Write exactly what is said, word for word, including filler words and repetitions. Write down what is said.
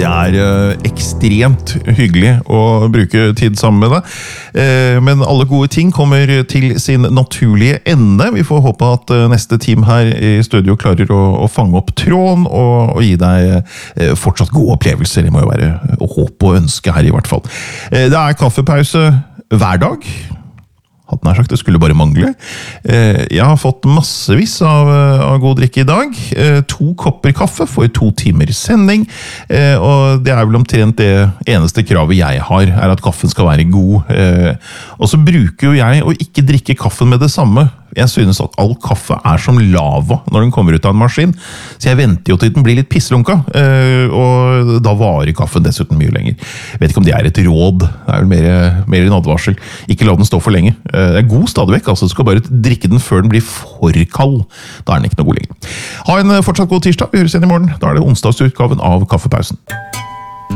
Det er uh, ekstremt hyggelig å bruke tid sammen med deg. Uh, men alle gode ting kommer til sin naturlige ende. Vi får håpe at uh, neste team her i studio klarer å, å fange opp tråden og, og gi deg uh, fortsatt gode opplevelser. Det må jo være håp og ønske her i hvert fall. Uh, det er kaffepause hver dag. Hatt nær sagt, det skulle bare mangle. Jeg har fått massevis av, av god drikke i dag. To kopper kaffe for to timer sending. Og det er vel omtrent det eneste kravet jeg har, er at kaffen skal være god. Og så bruker jo jeg å ikke drikke kaffen med det samme. Jeg synes at all kaffe er som lava når den kommer ut av en maskin. Så jeg venter jo til den blir litt pisslunka. Og da varer kaffen dessuten mye lenger. Jeg vet ikke om det er et råd. Det er vel mer, mer en advarsel. Ikke la den stå for lenge. Det er god stadig vekk, altså. Du skal bare drikke den før den blir for kald. Da er den ikke noe god lenger. Ha en fortsatt god tirsdag. Vi høres igjen i morgen. Da er det onsdagsutgaven av Kaffepausen.